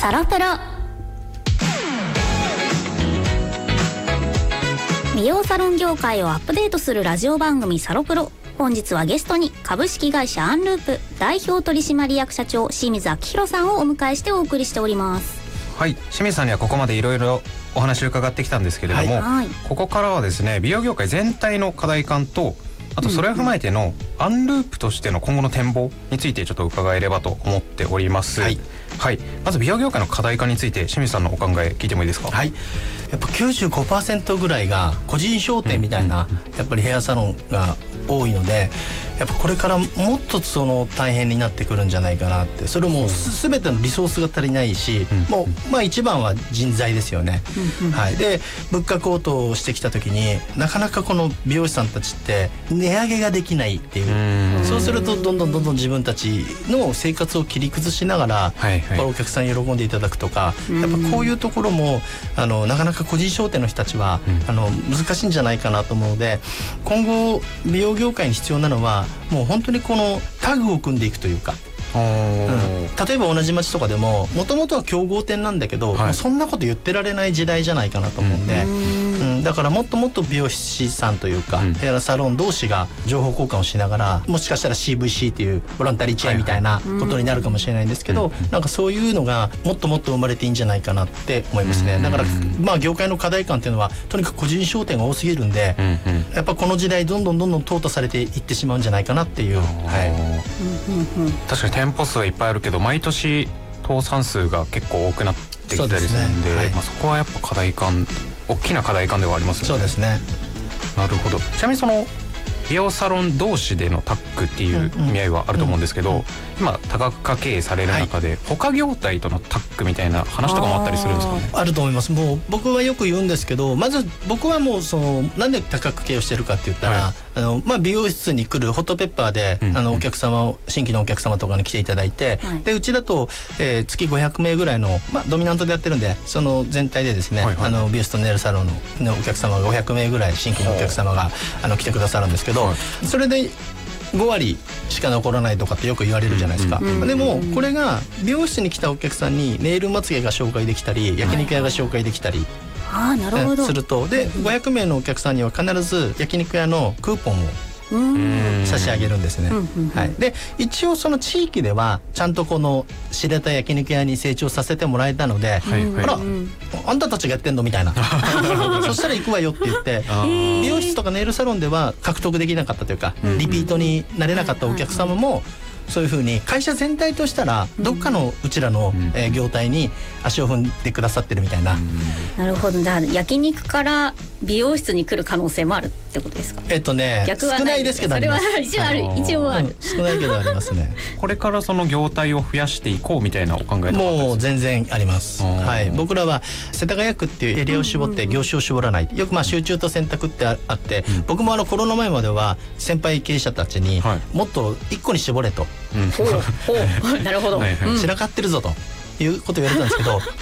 サロプロ。美容サロン業界をアップデートするラジオ番組サロプロ。本日はゲストに株式会社アンループ代表取締役社長清水明宏さんをお迎えしてお送りしております。 はい、清水さんにはここまでいろいろお話を伺ってきたんですけれども、 はい、 ここからはですね、美容業界全体の課題感と、あとそれを踏まえてのアンループとしての今後の展望についてちょっと伺えればと思っております。はい、はい、まず美容業界の課題感について清水さんのお考え聞いてもいいですか？ はい、やっぱ 95% ぐらいが個人商店みたいな、やっぱりヘアサロンが多いので、やっぱこれからもっとその大変になってくるんじゃないかなって。それも全てのリソースが足りないし、もうまあ一番は人材ですよね。はい、で物価高騰してきた時になかなかこの美容師さんたちって値上げができないっていう、そうするとどんどん自分たちの生活を切り崩しながら、お客さんに喜んでいただくとか、やっぱこういうところもなかなか個人商店の人たちは難しいんじゃないかなと思うので、今後美容業界に必要なのはもう本当にこのタッグを組んでいくというか、例えば同じ町とかでももともとは競合店なんだけど、もうそんなこと言ってられない時代じゃないかなと思うんで、だからもっともっと美容師さんというか、ヘアサロン同士が情報交換をしながら、もしかしたら CVC っていうボランタリーチェーンみたいなことになるかもしれないんですけど、なんかそういうのがもっともっと生まれていいんじゃないかなって思いますね。だからまあ業界の課題感っていうのはとにかく個人商店が多すぎるんで、やっぱこの時代どんどん淘汰されていってしまうんじゃないかなっていう。 確かに店舗数はいっぱいあるけど毎年倒産数が結構多くなってきたりするんで、そこはやっぱ課題感、大きな課題感ではありますよね。 そうですね。 なるほど。ちなみにその美容サロン同士でのタッグっていう意味合いはあると思うんですけど、今多角化経営される中で、他業態とのタッグみたいな話とかもあったりするんですかね？ あると思います。もう僕はよく言うんですけど、まず僕はもうそのなんで多角経営をしてるかって言ったら、まあ美容室に来るホットペッパーで、お客様を新規のお客様とかに来ていただいて、でうちだと、月500名ぐらいの、ドミナントでやってるんで、その全体でですね、美容室とネイルサロンのお客様が500名ぐらい新規のお客様が来てくださるんですけど、それで5割しか残らないとかってよく言われるじゃないですか。でもこれが美容室に来たお客さんにネイルまつげが紹介できたり、焼肉屋が紹介できたりすると、で500名のお客さんには必ず焼肉屋のクーポンを差し上げるんですね。で一応その地域ではちゃんとこの知れた焼肉屋に成長させてもらえたので、あらあんたたちがやってんのみたいなそしたら行くわよって言って、美容室とかネイルサロンでは獲得できなかったというか、リピートになれなかったお客様もそういうふうに会社全体としたらどっかのうちらの業態に足を踏んでくださってるみたいな。 なるほど。じゃあ焼肉から美容室に来る可能性もあるってことですか？ 逆はないですけどあります。 それは一応ある。 少ないけどありますね。 これからその業態を増やしていこうみたいなお考えとかもう全然あります。僕らは世田谷区っていうエリアを絞って業種を絞らない。よく集中と選択ってあって、僕もコロナ前までは先輩経営者たちにもっと一個に絞れと、 なるほど、 散らかってるぞということを言われたんですけど